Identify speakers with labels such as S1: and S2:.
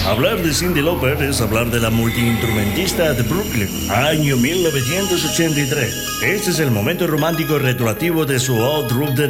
S1: Hablar de Cyndi Lauper es hablar de la multiinstrumentista de Brooklyn, año 1983. Este es el momento romántico retroactivo de su All Through the